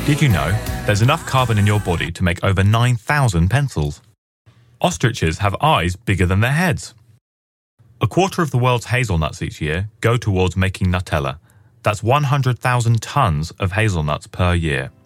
Did you know there's enough carbon in your body to make over 9,000 pencils? Ostriches have eyes bigger than their heads. A quarter of the world's hazelnuts each year go towards making Nutella. That's 100,000 tons of hazelnuts per year.